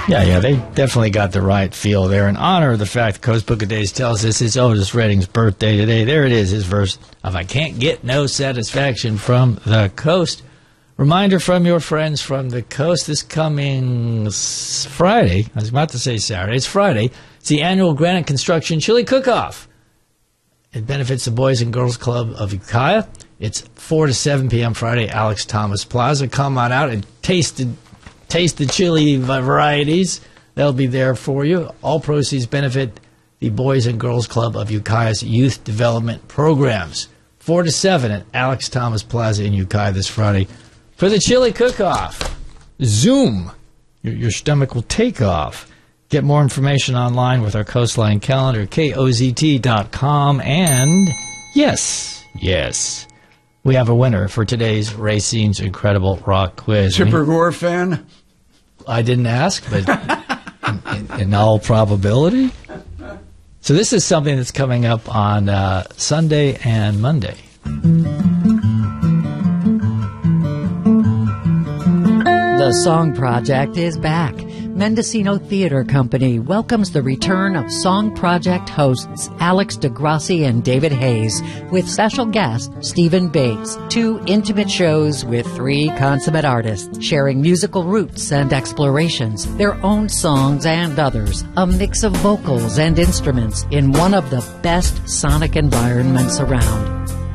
Yeah, they definitely got the right feel there. In honor of the fact the Coast Book of Days tells us it's Otis Redding's birthday today, there it is, his verse of I Can't Get No Satisfaction from the Coast. Reminder from your friends from the coast, this coming Friday, I was about to say Saturday, it's Friday, it's the annual Granite Construction Chili Cook-Off. It benefits the Boys and Girls Club of Ukiah. It's 4 to 7 p.m. Friday, Alex Thomas Plaza. Come on out and taste the chili varieties. They'll be there for you. All proceeds benefit the Boys and Girls Club of Ukiah's youth development programs. 4 to 7 at Alex Thomas Plaza in Ukiah this Friday. For the chili cook-off, Zoom, your stomach will take off. Get more information online with our Coastline calendar, KOZT.com. And yes, we have a winner for today's Racine's Incredible Rock Quiz. Tipper Gore fan? I didn't ask, but in all probability. So this is something that's coming up on Sunday and Monday. The Song Project is back. Mendocino Theater Company welcomes the return of Song Project hosts Alex DeGrassi and David Hayes with special guest Stephen Bates. 2 intimate shows with 3 consummate artists sharing musical roots and explorations, their own songs and others, a mix of vocals and instruments in one of the best sonic environments around.